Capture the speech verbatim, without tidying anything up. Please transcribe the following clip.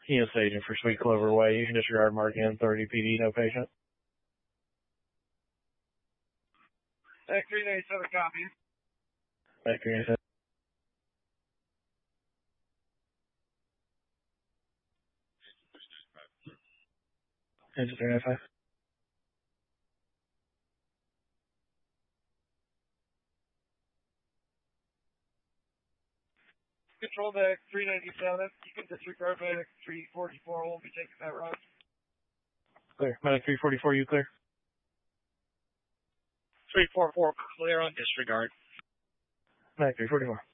He is agent for Sweet Clover Way. You can disregard mark N thirty P D, no patient. X three ninety-seven, copy. X three ninety-seven. Engine three ninety-five. Control the X three ninety-seven. You can disregard Medic three forty-four. We'll be taking that route. Clear. Medic three forty-four, you clear? three forty-four, clear on disregard. Medic three forty-four.